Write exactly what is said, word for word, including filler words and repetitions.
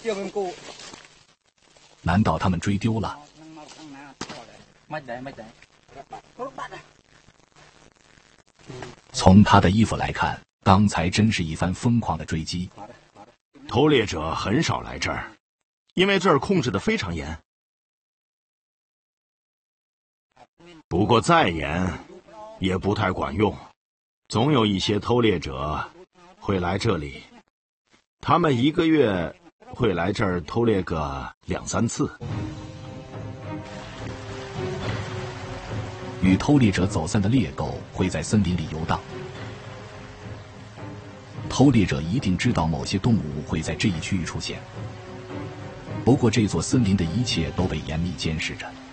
难道他们追丢了？从他的衣服来看，刚才真是一番疯狂的追击。 偷猎者很少来这儿，因为这儿控制得非常严。不过再严，也不太管用，总有一些偷猎者会来这里。他们一个月会来这儿偷猎个两三次。 与偷猎者走散的猎狗会在森林里游荡。偷猎者一定知道某些动物会在这一区域出现。不过这座森林的一切都被严密监视着。